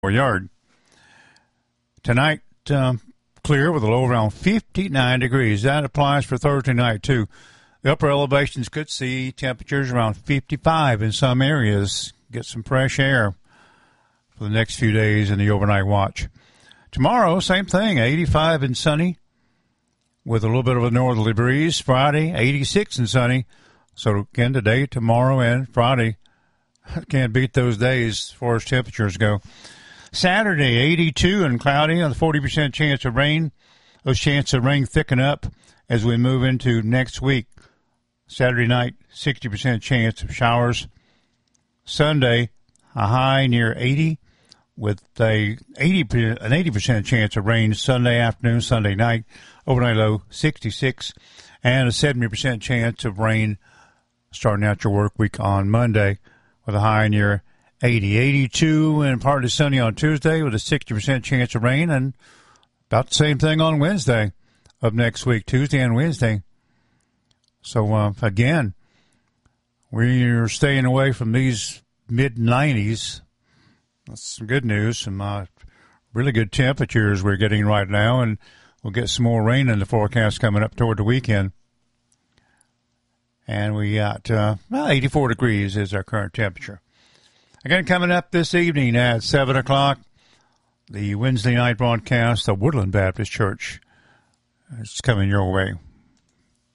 yard. Tonight, clear with a low around 59 degrees. That applies for Thursday night, too. The upper elevations could see temperatures around 55 in some areas. Get some fresh air for the next few days in the overnight watch. Tomorrow, same thing, 85 and sunny with a little bit of a northerly breeze. Friday, 86 and sunny. So, again, today, tomorrow, and Friday, can't beat those days as far as temperatures go. Saturday, 82 and cloudy, with a 40% chance of rain. Those chances of rain thicken up as we move into next week. Saturday night, 60% chance of showers. Sunday, a high near 80 with an 80% chance of rain Sunday afternoon, Sunday night. Overnight low, 66, and a 70% chance of rain starting out your work week on Monday with a high near 80. 82 and partly sunny on Tuesday with a 60% chance of rain, and about the same thing on Wednesday of next week, Tuesday and Wednesday. So, again, we're staying away from these mid-90s. That's some good news, some really good temperatures we're getting right now, and we'll get some more rain in the forecast coming up toward the weekend. And we got 84 degrees is our current temperature. Again, coming up this evening at 7 o'clock, the Wednesday night broadcast of Woodland Baptist Church is coming your way.